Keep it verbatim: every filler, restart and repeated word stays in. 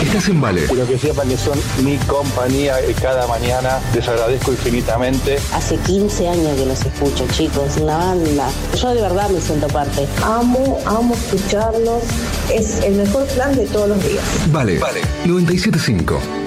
Estás en Vale. Quiero que sepan que son mi compañía cada mañana. Les agradezco infinitamente. Hace quince años que los escucho, chicos. Una banda. Yo de verdad me siento parte. Amo, amo escucharlos. Es el mejor plan de todos los días. Vale. Vale. noventa y siete punto cinco.